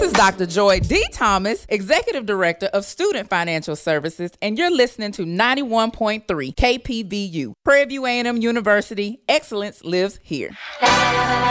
is Dr. Joy D. Thomas, Executive Director of Student Financial Services, and you're listening to 91.3 KPVU. Prairie View A&M University, excellence lives here.